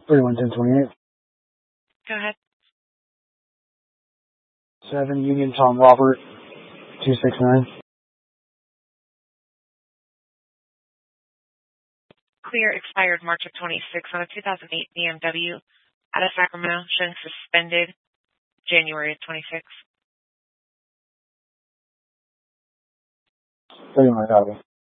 311028. Go ahead. 7 Union Tom Robert 269. Clear expired March of 26 on a 2008 BMW out of Sacramento, showing suspended January of 26. 31,000.